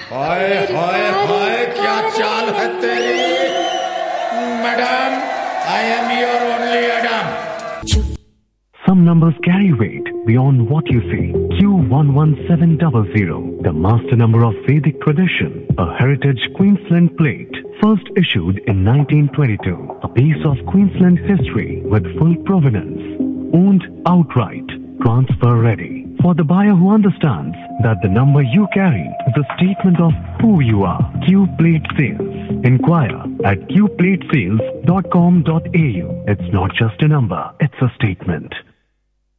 हाय हाय हाय, क्या चाल है तेरी madam. I am your only Adam. Some numbers carry weight beyond what you see. Q11700, the master number of Vedic tradition, a heritage Queensland plate, first issued in 1922, a piece of Queensland history with full provenance, owned outright, transfer ready. For the buyer who understands that the number you carry is a statement of who you are. Q Plate Sales. Inquire at qplatesales.com.au. It's not just a number, it's a statement.